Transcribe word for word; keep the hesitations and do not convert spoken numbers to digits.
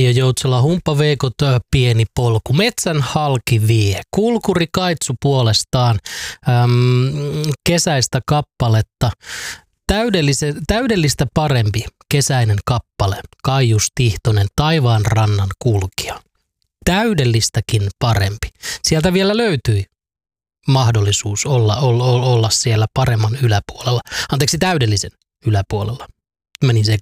Reijo Joutsela, humppaveikot, pieni polku. Metsän halki vie. Kulkuri Kaitsu puolestaan äm, kesäistä kappaletta. Täydellise, täydellistä parempi kesäinen kappale. Kaijus Tihtonen, Taivaan rannan kulkija. Täydellistäkin parempi. Sieltä vielä löytyi mahdollisuus olla, olla, olla siellä paremman yläpuolella. Anteeksi, täydellisen yläpuolella. Menin sekaisin.